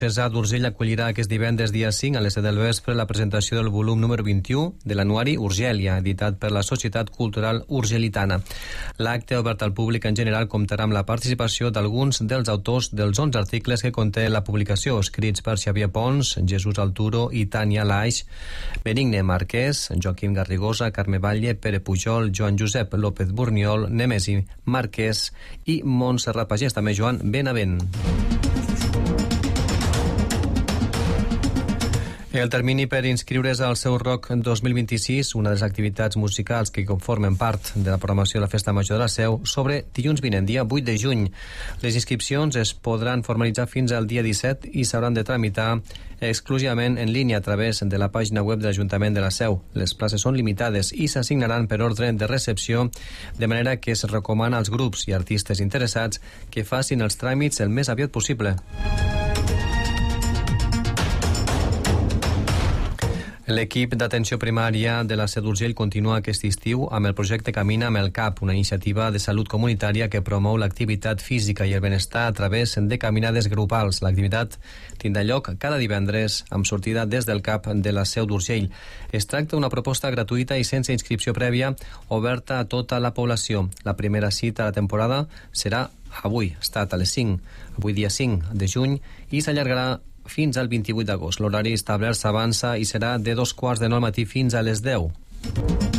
Cesar d'Urgell acollirà aquest divendres dia 5 a les 7 del vespre la presentació del volum número 21 de l'anuari Urgèlia, editat per la Societat Cultural Urgelitana. L'acte, obert al públic en general, comptarà amb la participació d'alguns dels autors dels 11 articles que conté la publicació, escrits per Xavier Pons, Jesús Alturo i Tània Laix, Benigne Marquès, Joaquim Garrigosa, Carme Batlle, Pere Pujol, Joan Josep López Burniol, Nemesi Marquès i Montserrat Pagès, també Joan Benavent. El termini per inscriure's al Seu Rock 2026, una de les activitats musicals que conformen part de la programació de la Festa Major de la Seu, sobre dilluns vinent, dia 8 de juny. Les inscripcions es podran formalitzar fins al dia 17 i s'hauran de tramitar exclusivament en línia a través de la pàgina web de l'Ajuntament de la Seu. Les places són limitades i s'assignaran per ordre de recepció, de manera que es recomana als grups i artistes interessats que facin els tràmits el més aviat possible. L'equip d'atenció primària de la Seu d'Urgell continua aquest estiu amb el projecte Camina amb el CAP, una iniciativa de salut comunitària que promou l'activitat física i el benestar a través de caminades grupals. L'activitat tindrà lloc cada divendres amb sortida des del CAP de la Seu d'Urgell. Es tracta d'una proposta gratuïta i sense inscripció prèvia, oberta a tota la població. La primera cita a la temporada serà avui, estat a les 5, avui dia 5 de juny, i s'allargarà fins al 28 d'agost. L'horari establert s'avança i serà de 2:15 del matí fins a les 10.